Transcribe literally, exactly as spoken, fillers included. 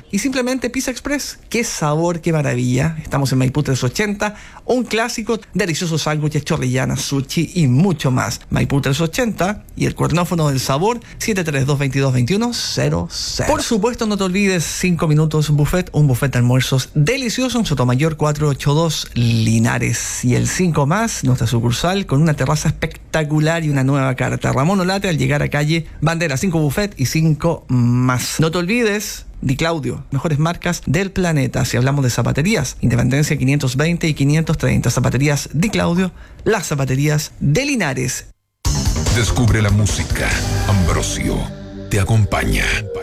y simplemente Pizza Express. ¡Qué sabor, qué maravilla! Estamos en Maipú trescientos ochenta, un clásico, deliciosos sándwiches, chorrillanas, sushi y mucho más. Maipú trescientos ochenta y el cuernófono del sabor siete tres dos, veintidós, veintiuno, cero cero. Por supuesto, no te olvides, cinco minutos buffet, un buffet de almuerzos delicioso en Sotomayor cuatrocientos ochenta y dos Linares. Y el cinco más, nuestra sucursal, con una terraza espectacular y una nueva carta. Ramón Olate al llegar a calle Bandera, cinco buffet y cinco más. No te olvides, Di Claudio, mejores marcas del planeta. Si hablamos de zapaterías, Independencia quinientos veinte y quinientos treinta. Zapaterías Di Claudio, las zapaterías de Linares. Descubre la música. Ambrosio te acompaña.